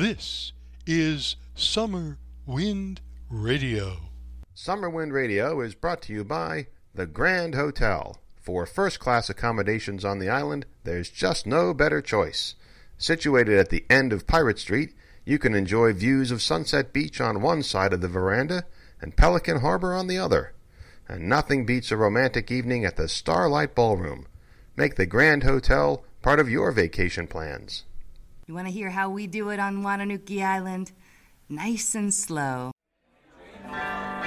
This is Summer Wind Radio. Summer Wind Radio is brought to you by the Grand Hotel. For first-class accommodations on the island, there's just no better choice. Situated at the end of Pirate Street, you can enjoy views of Sunset Beach on one side of the veranda and Pelican Harbor on the other. And nothing beats a romantic evening at the Starlight Ballroom. Make the Grand Hotel part of your vacation plans. You want to hear how we do it on Wananuki Island? Nice and slow.